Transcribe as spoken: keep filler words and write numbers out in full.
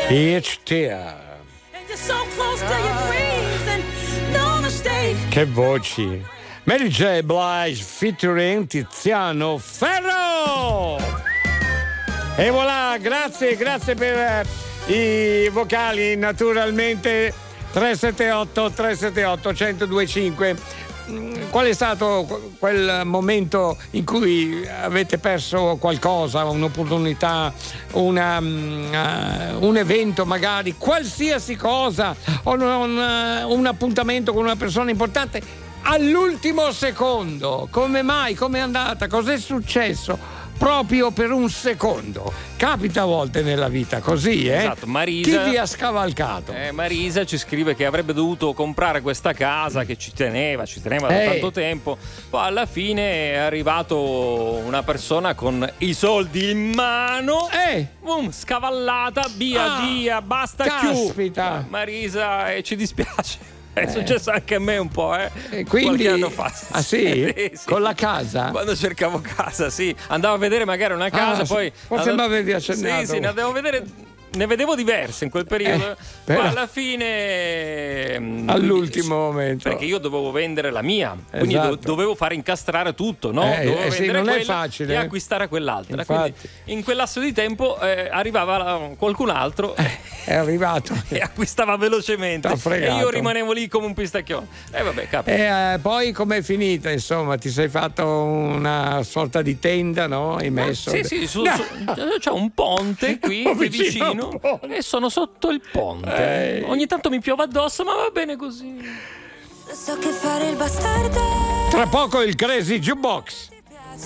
Each tear. Che voci. Mary J. Blige featuring Tiziano Ferro. E voilà, grazie, grazie per i vocali, naturalmente. Tre sette otto tre sette otto uno zero due cinque. Qual è stato quel momento in cui avete perso qualcosa, un'opportunità, una, uh, un evento magari, qualsiasi cosa, o un, un, un appuntamento con una persona importante all'ultimo secondo? Come mai? Come è andata? Cos'è successo? Proprio per un secondo. Capita a volte nella vita così, eh? Esatto, Marisa. Chi vi ha scavalcato? Eh, Marisa ci scrive che avrebbe dovuto comprare questa casa, che ci teneva, ci teneva da Eh. tanto tempo. Poi alla fine è arrivato una persona con i soldi in mano. Eh. Boom, scavallata, via, Ah, via, basta, caspita. chiù. Marisa, eh, ci dispiace. È successo anche a me un po', eh. E quindi, qualche anno fa. ah sì? Sì, sì. Con la casa? Quando cercavo casa, sì. Andavo a vedere magari una casa, Ah, poi. forse andavo- mi avevi accennato. Sì, sì, ne andavo a vedere. Ne vedevo diverse in quel periodo, Eh, però- ma alla fine mm, All'ultimo quindi- momento. perché io dovevo vendere la mia, quindi Esatto. do- dovevo fare incastrare tutto, no? Eh, dovevo eh sì, vendere non è quella facile, e eh. acquistare quell'altra. Infatti. Quindi in quel lasso di tempo eh, arrivava la- qualcun altro È arrivato. e acquistava velocemente T'ha e fregato. io rimanevo lì come un pistacchione. E vabbè, capita. E eh, poi com'è finita? Insomma, ti sei fatto una sorta di tenda, no? Hai messo. Sì, sì, su- No. su- c'è un ponte qui, qui Vicino vicino al ponte. e sono sotto il ponte. Ehi. Ogni tanto mi piove addosso, ma va bene così. So che fare il bastardo. Tra poco il Crazy Jukebox.